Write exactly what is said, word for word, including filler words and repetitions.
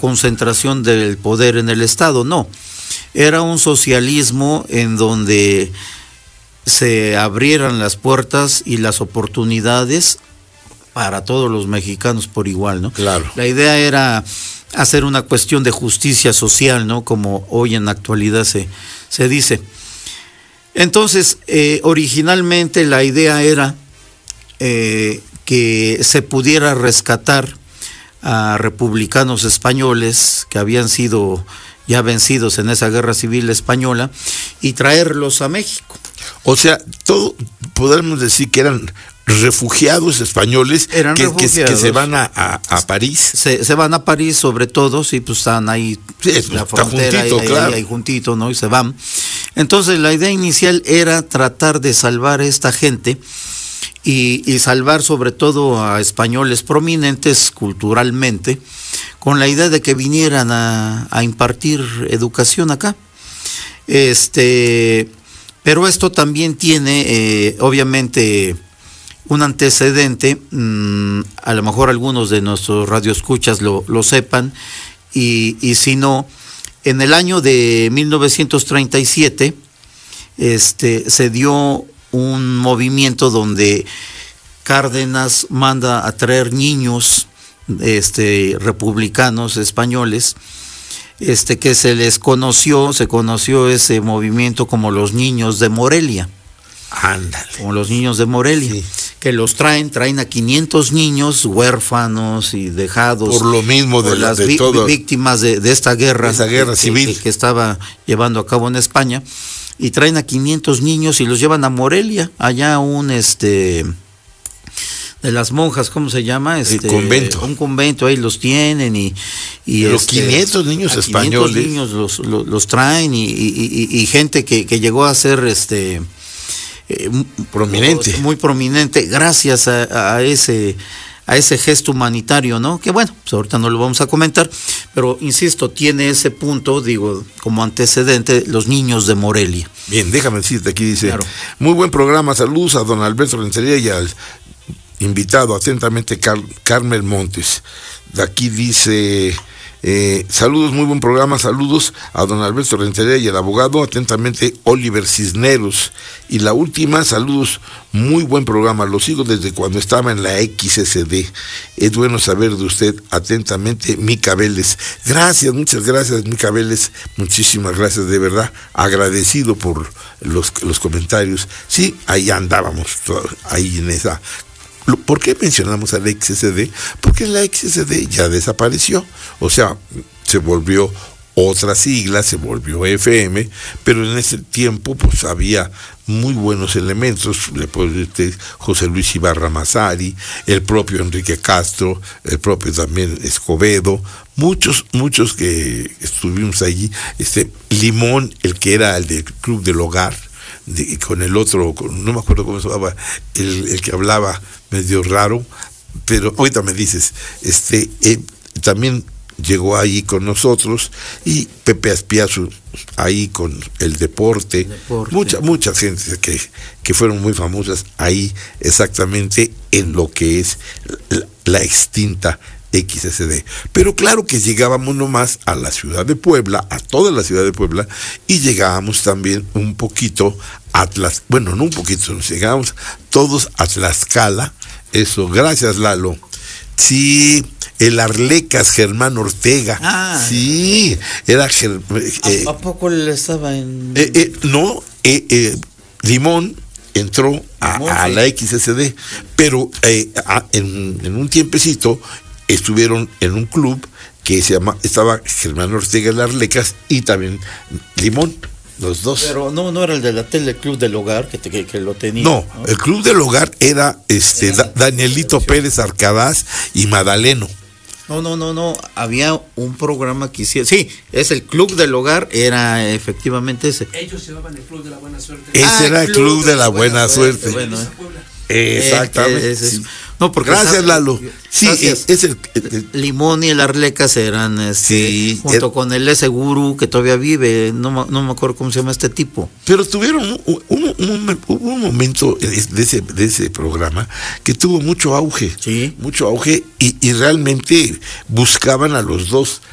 concentración del poder en el Estado, no. Era un socialismo en donde se abrieran las puertas y las oportunidades para todos los mexicanos por igual, ¿no? Claro. La idea era hacer una cuestión de justicia social, ¿no? Como hoy en la actualidad se, se dice. Entonces, eh, originalmente la idea era eh, que se pudiera rescatar a republicanos españoles que habían sido ya vencidos en esa guerra civil española y traerlos a México. O sea, todo podemos decir que eran refugiados españoles, eran que, refugiados. Que, que se van a, a, a París. Se, se van a París sobre todo, sí, pues están ahí, sí, la frontera, juntito, ahí, claro. ahí, ahí juntito, ¿no? Y se van. Entonces la idea inicial era tratar de salvar a esta gente y, y salvar sobre todo a españoles prominentes culturalmente, con la idea de que vinieran a, a impartir educación acá. Este, pero esto también tiene, eh, obviamente, un antecedente, mmm, a lo mejor algunos de nuestros radioescuchas lo, lo sepan, y, y si no, en el año de mil novecientos treinta y siete este, se dio un movimiento donde Cárdenas manda a traer niños este, republicanos españoles, este, que se les conoció, se conoció ese movimiento como los niños de Morelia. Ándale. Como los niños de Morelia, sí. Que los traen, traen a quinientos niños huérfanos y dejados. Por lo mismo de, la, las de vi, todo. víctimas de, de esta guerra. Esa guerra que, civil. Que, que estaba llevando a cabo en España. Y traen a quinientos niños y los llevan a Morelia, allá un este de las monjas, ¿cómo se llama? Este, el convento. Un convento, ahí los tienen y... y los este, quinientos niños españoles. quinientos niños los, los, los traen y, y, y, y gente que, que llegó a ser este... Eh, prominente. Muy prominente, gracias a, a ese... a ese gesto humanitario, ¿no? Que bueno, pues ahorita no lo vamos a comentar, pero insisto, tiene ese punto, digo, como antecedente, los niños de Morelia. Bien, déjame decirte, aquí dice, claro. Muy buen programa, saludos a don Alberto Rentería y al invitado, atentamente, Car Carmel Montes. De aquí dice... Eh, saludos, muy buen programa, saludos a don Alberto Rentería y al abogado, atentamente Oliver Cisneros. Y la última, saludos, muy buen programa, lo sigo desde cuando estaba en la X S D. Es bueno saber de usted, atentamente, Mica Vélez. Gracias, muchas gracias, Mica Vélez, muchísimas gracias, de verdad, agradecido por los, los comentarios. Sí, ahí andábamos, ahí en esa... ¿Por qué mencionamos a la X S D? Porque la X S D ya desapareció, o sea, se volvió otra sigla, se volvió F M, pero en ese tiempo pues había muy buenos elementos, le puedo decir José Luis Ibarra Mazari, el propio Enrique Castro, el propio también Escobedo, muchos, muchos que estuvimos allí, este Limón, el que era el del Club del Hogar, De, con el otro, con, no me acuerdo cómo se llamaba, el, el que hablaba medio raro, pero ahorita me dices, este, eh, también llegó ahí con nosotros, y Pepe Aspiazu ahí con el deporte, el deporte. mucha, mucha gente que, que fueron muy famosas ahí exactamente en lo que es la, la extinta X S D. Pero claro que llegábamos nomás a la ciudad de Puebla, a toda la ciudad de Puebla, y llegábamos también un poquito a Tlaxcala, bueno, no un poquito, nos llegábamos todos a Tlaxcala, eso, gracias Lalo. Sí, el Arlecas, Germán Ortega, ah, sí, era... Eh, ¿A, ¿A poco él estaba en...? Eh, eh, no, eh, eh, Limón entró a, a la X S D, pero eh, a, en, en un tiempecito estuvieron en un club que se llama, estaba Germán Ortega el Arlecas y también Limón, los dos. Pero no, no era el de la tele Club del Hogar que, te, que, que lo tenía. No, no, el Club del Hogar era este era da, Danielito Pérez Arcadás y Madaleno. No, no, no, no, había un programa que hicieron, sí, es el Club del Hogar, era efectivamente ese. Ellos llevaban el Club de la Buena Suerte. Ese ah, era el Club, Club de la Buena, buena Suerte. suerte. Bueno, eh. Exactamente. Eh, es, es, sí. No, porque gracias sabe, Lalo. Sí, gracias. Es el, el, el Limón y el Arlecas eran este, sí, junto el, con el ese gurú que todavía vive, no, no me acuerdo cómo se llama este tipo. Pero tuvieron un, un, un, un, un momento de ese, de ese programa que tuvo mucho auge, sí. mucho auge y, y realmente buscaban a los dos